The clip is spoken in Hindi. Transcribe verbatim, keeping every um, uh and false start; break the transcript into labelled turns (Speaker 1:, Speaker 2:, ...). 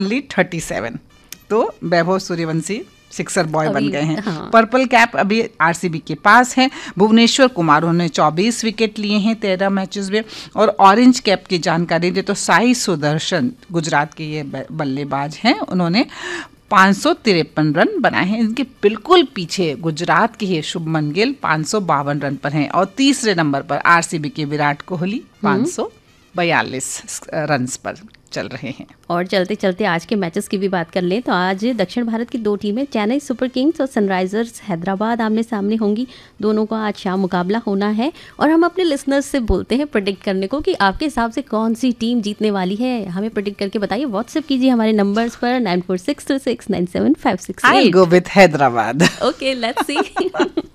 Speaker 1: Only thirty seven. तो वैभव सूर्यवंशी सिक्सर बॉय बन गए हैं।
Speaker 2: हाँ।
Speaker 1: पर्पल कैप अभी आरसीबी के पास है। भुवनेश्वर कुमार उन्होंने चौबीस विकेट लिए हैं तेरह मैचेस में। और ऑरेंज कैप की जानकारी दे तो साई सुदर्शन गुजरात के ये बल्लेबाज हैं, उन्होंने पाँच सौ तिरपन रन बनाए हैं। इनके बिल्कुल पीछे गुजरात के ही शुभमन गिल पाँच सौ बावन रन पर हैं और तीसरे नंबर पर आरसीबी के विराट कोहली पाँच सौ बयालीस रन पर चल रहे हैं।
Speaker 2: और चलते चलते आज के मैचेस की भी बात कर लें तो आज दक्षिण भारत की दो टीमें चेन्नई सुपर किंग्स और सनराइजर्स हैदराबाद आमने सामने होंगी। दोनों का आज शाम मुकाबला होना है और हम अपने लिसनर्स से बोलते हैं प्रेडिक्ट करने को कि आपके हिसाब से कौन सी टीम जीतने वाली है। हमें प्रेडिक्ट करके बताइए, व्हाट्सएप कीजिए हमारे नंबर्स पर nine four six to six nine seven five six.
Speaker 1: I go with Hyderabad.
Speaker 2: Okay, let's see.